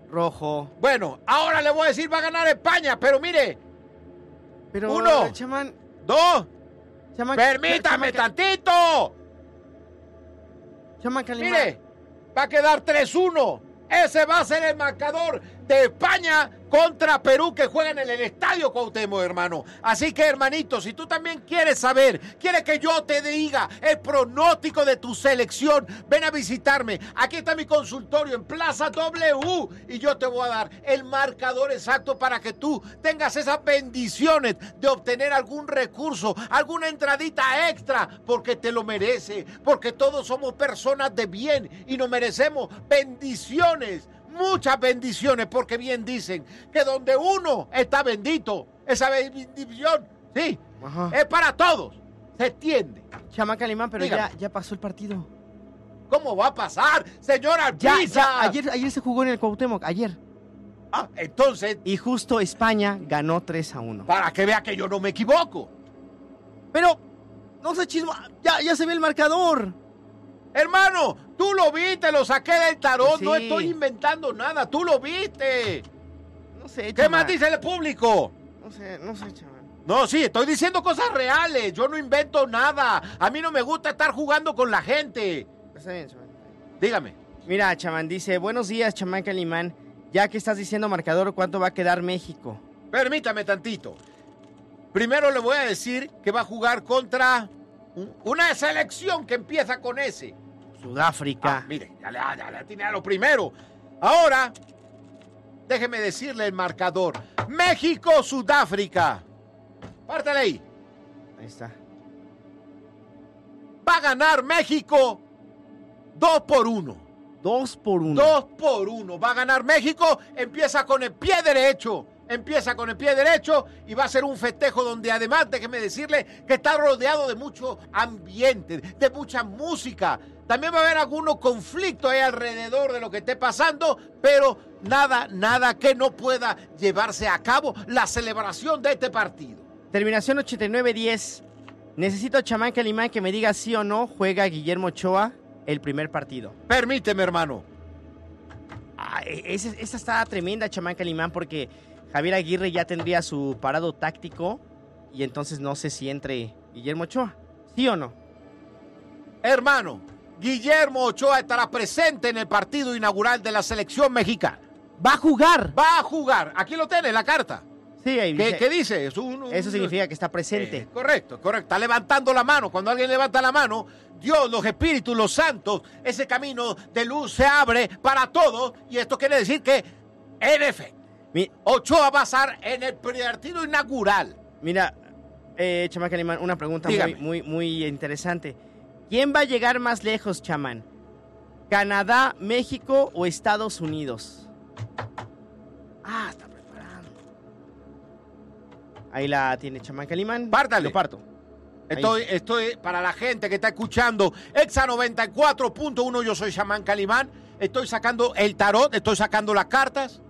rojo. Bueno, ahora le voy a decir, va a ganar España, pero mire. Pero, 1, chamán, 2, chamán, permítame tantito. Chamán Calimán. Mire, va a quedar 3-1. Ese va a ser el marcador de España contra Perú, que juegan en el Estadio Cuauhtémoc, hermano. Así que, hermanito, si tú también quieres saber, quieres que yo te diga el pronóstico de tu selección, ven a visitarme. Aquí está mi consultorio en Plaza W y yo te voy a dar el marcador exacto para que tú tengas esas bendiciones de obtener algún recurso, alguna entradita extra, porque te lo merece, porque todos somos personas de bien y nos merecemos bendiciones. Muchas bendiciones, porque bien dicen que donde uno está bendito, esa bendición, sí, Ajá. es para todos. Se extiende. Chamán Calimán, pero Dígame. ya pasó el partido. ¿Cómo va a pasar, señor Alpiza? Ayer se jugó en el Cuauhtémoc, ayer. Ah, entonces, Y justo España ganó 3-1. para que vea que yo no me equivoco. Pero, no sé, chisma, ya se ve el marcador. Hermano, tú lo viste, lo saqué del tarot, Sí. no estoy inventando nada, tú lo viste. No sé, ¿Qué chamán. más dice el público? No sé, chamán. No, sí, estoy diciendo cosas reales, yo no invento nada. A mí no me gusta estar jugando con la gente. Está bien, chamán. Dígame. Mira, chamán, dice, buenos días, chamán Calimán. Ya que estás diciendo marcador, ¿cuánto va a quedar México? Permítame tantito. Primero le voy a decir que va a jugar contra una selección que empieza con S. Sudáfrica. Mire, ya le atiné a lo primero. Ahora, déjeme decirle el marcador. México-Sudáfrica. Pártale ahí. Ahí está. Va a ganar México 2-1. 2-1. 2-1. Va a ganar México. Empieza con el pie derecho. Y va a ser un festejo donde además, déjeme decirle, que está rodeado de mucho ambiente, de mucha música. También va a haber algunos conflictos ahí alrededor de lo que esté pasando, pero nada que no pueda llevarse a cabo la celebración de este partido. Terminación 89-10. Necesito, chamán Calimán, que me diga sí o no juega Guillermo Ochoa el primer partido. Permíteme, hermano. Esa está tremenda, chamán Calimán, porque Javier Aguirre ya tendría su parado táctico y entonces no sé si entre Guillermo Ochoa. ¿Sí o no? Hermano, Guillermo Ochoa estará presente en el partido inaugural de la selección mexicana. ¡Va a jugar! Va a jugar. Aquí lo tiene, la carta. Sí, ahí dice. ¿Qué dice? Eso significa que está presente. Correcto. Está levantando la mano. Cuando alguien levanta la mano, Dios, los espíritus, los santos, ese camino de luz se abre para todos. Y esto quiere decir que, en efecto, Ochoa va a estar en el partido inaugural. Mira, chamán Calimán, una pregunta muy interesante. ¿Quién va a llegar más lejos, chamán? ¿Canadá, México o Estados Unidos? Está preparando. Ahí la tiene chamán Calimán. Pártale. Lo parto. Estoy para la gente que está escuchando Exa 94.1, yo soy chamán Calimán. Estoy sacando el tarot, estoy sacando las cartas.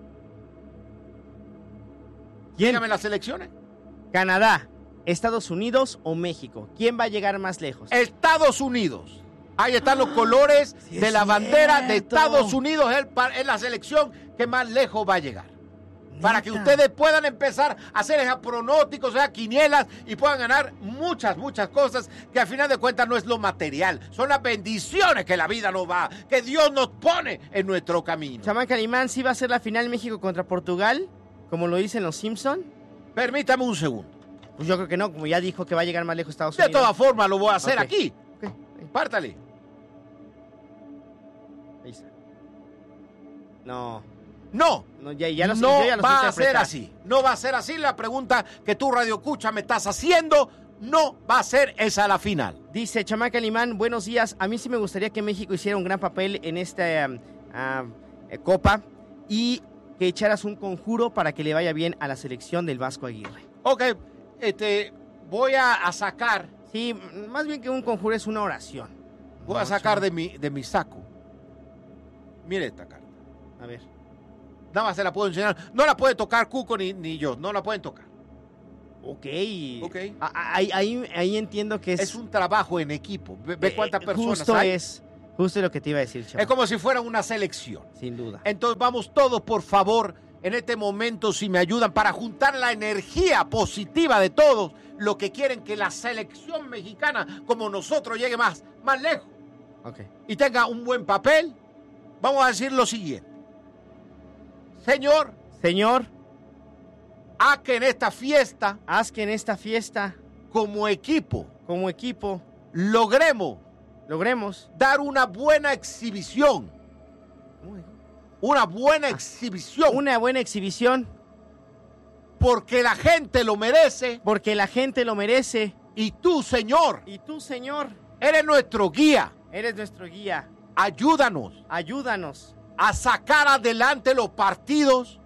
Dígame las selecciones. Canadá, Estados Unidos o México. ¿Quién va a llegar más lejos? Estados Unidos. Ahí están los colores de la bandera de Estados Unidos. Es la selección que más lejos va a llegar. ¿Neta? Para que ustedes puedan empezar a hacer esos pronósticos, quinielas, y puedan ganar muchas cosas que al final de cuentas no es lo material. Son las bendiciones que la vida nos va, que Dios nos pone en nuestro camino. Chamán Calimán, ¿sí va a ser la final México contra Portugal? Como lo dicen los Simpson. Permítame un segundo. Pues yo creo que no, como ya dijo que va a llegar más lejos Estados Unidos. De todas formas lo voy a hacer aquí. Okay. Pártale. Ahí está. No, ya no va a ser así. No va a ser así. La pregunta que tú, Radio Escucha, me estás haciendo, no va a ser esa la final. Dice chamán Calimán, buenos días. A mí sí me gustaría que México hiciera un gran papel en esta Copa y que echaras un conjuro para que le vaya bien a la selección del Vasco Aguirre. Ok, voy a sacar. Sí, más bien que un conjuro es una oración. Voy a sacar de mi saco. Mire esta carta. A ver. Nada más se la puedo enseñar. No la puede tocar Cuco ni yo. No la pueden tocar. Ok. Ok. Ahí entiendo que es... Es un trabajo en equipo. Ve cuántas personas justo hay. es Justo lo que te iba a decir, chaval. Es como si fuera una selección. Sin duda. Entonces vamos todos, por favor, en este momento, si me ayudan, para juntar la energía positiva de todos, lo que quieren que la selección mexicana, como nosotros, llegue más lejos. Okay. Y tenga un buen papel. Vamos a decir lo siguiente. Señor, haz que en esta fiesta, como equipo, logremos dar una buena exhibición. Una buena exhibición. Porque la gente lo merece. Y tú, Señor, eres nuestro guía. Ayúdanos a sacar adelante los partidos.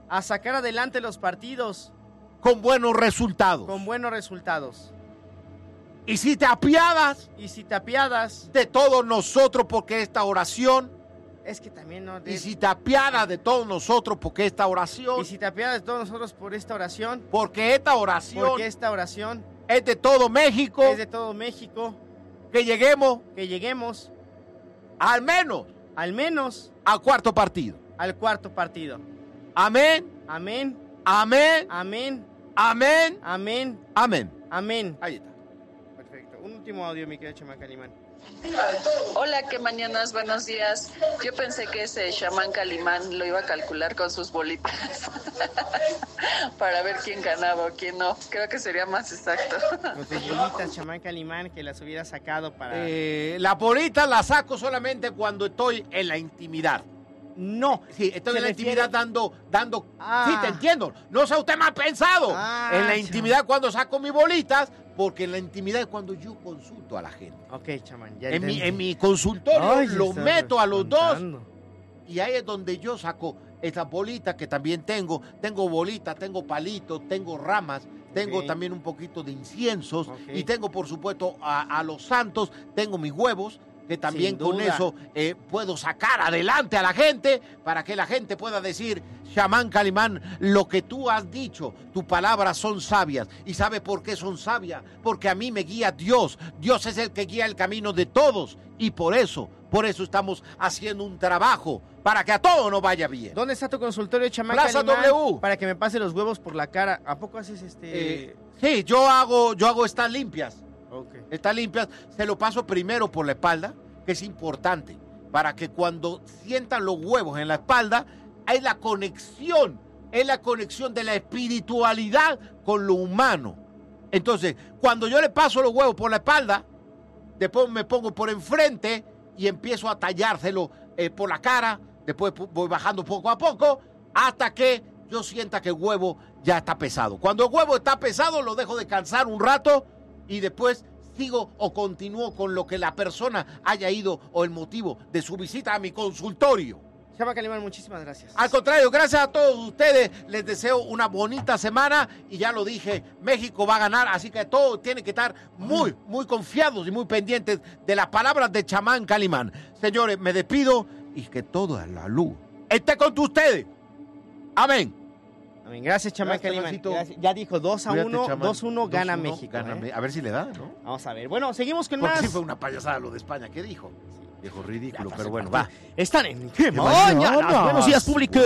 Con buenos resultados. Y si te apiadas de todos nosotros, porque esta oración. Es que también no. Y si te apiadas de todos nosotros, porque esta oración. Porque esta oración. Es de todo México. Que lleguemos. Al menos. Al cuarto partido. Amén. Ahí está. Perfecto. Un último audio, mi querido Chamán Calimán. Hola, qué mañanas, buenos días. Yo pensé que ese Chamán Calimán lo iba a calcular con sus bolitas para ver quién ganaba o quién no. Creo que sería más exacto. Con tus bolitas, Chamán Calimán, que las hubiera sacado para... Las bolitas las saco solamente cuando estoy en la intimidad. No. Sí, estoy en la intimidad dando. Sí, te entiendo. No sea usted mal pensado. En la intimidad cuando saco mis bolitas, porque en la intimidad es cuando yo consulto a la gente. Ok, chamán. Ya en mi consultorio lo meto a los dos. Y ahí es donde yo saco esas bolitas que también tengo. Tengo bolitas, tengo palitos, tengo ramas. Tengo también un poquito de inciensos. Y tengo, por supuesto, a los santos. Tengo mis huevos. Que también con eso puedo sacar adelante a la gente para que la gente pueda decir, Chamán Calimán, lo que tú has dicho, tus palabras son sabias. ¿Y sabe por qué son sabias? Porque a mí me guía Dios. Dios es el que guía el camino de todos. Y por eso estamos haciendo un trabajo para que a todos nos vaya bien. ¿Dónde está tu consultorio, Chamán Plaza Calimán? W. Para que me pase los huevos por la cara. ¿A poco haces Sí, yo hago estas limpias. Okay. Está limpia, se lo paso primero por la espalda, que es importante, para que cuando sientan los huevos en la espalda, es la conexión de la espiritualidad con lo humano. Entonces, cuando yo le paso los huevos por la espalda, después me pongo por enfrente y empiezo a tallárselo por la cara, después voy bajando poco a poco, hasta que yo sienta que el huevo ya está pesado. Cuando el huevo está pesado, lo dejo descansar un rato, y después sigo o continúo con lo que la persona haya ido o el motivo de su visita a mi consultorio. Chamán Calimán, muchísimas gracias. Al contrario, gracias a todos ustedes. Les deseo una bonita semana y ya lo dije, México va a ganar, así que todos tienen que estar muy, muy confiados y muy pendientes de las palabras de Chamán Calimán. Señores, me despido y que toda la luz esté con ustedes. Amén. Gracias, Chamán Calimán. Ya dijo 2-1, 2-1 gana México. A ver si le da, ¿no? Vamos a ver. Bueno, seguimos con Porque más. sí fue una payasada lo de España. ¿Qué dijo? Dijo ridículo, pero bueno, va. Están en ¡Qué mañana! Buenos días, público.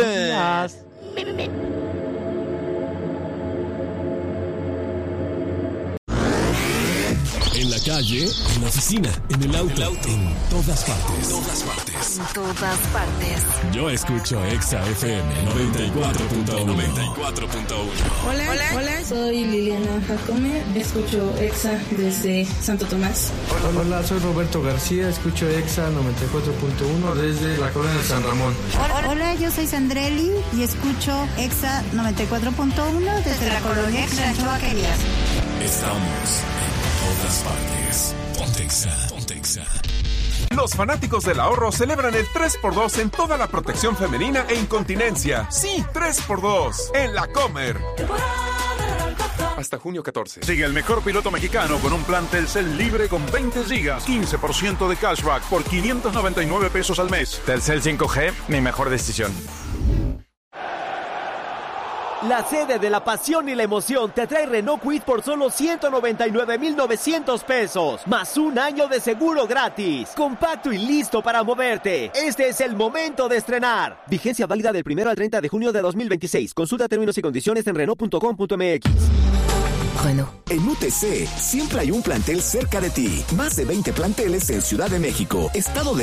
En la calle, en la oficina, en el auto, en todas partes. En todas partes. Yo escucho Exa FM 94.1. Hola, soy Liliana Jacome, escucho Exa desde Santo Tomás. Hola, soy Roberto García, escucho Exa 94.1 desde la colonia de San Ramón. Hola, yo soy Sandrelli y escucho Exa 94.1 desde la colonia Rancho Vaquerías. Estamos en todas partes. Ponte Exa. Los fanáticos del ahorro celebran el 3x2 en toda la protección femenina e incontinencia. Sí, 3x2 en La Comer. Hasta junio 14. Sigue el mejor piloto mexicano con un plan Telcel libre con 20 gigas, 15% de cashback por 599 pesos al mes. Telcel 5G, mi mejor decisión. La sede de la pasión y la emoción te trae Renault Kwid por solo 199,900 pesos, más un año de seguro gratis. Compacto y listo para moverte. Este es el momento de estrenar. Vigencia válida del 1 al 30 de junio de 2026. Consulta términos y condiciones en Renault.com.mx. En UTC siempre hay un plantel cerca de ti. Más de 20 planteles en Ciudad de México, Estado de